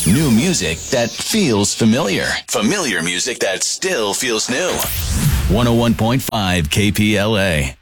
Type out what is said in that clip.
New music that feels familiar. Familiar music that still feels new. 101.5 KPLA.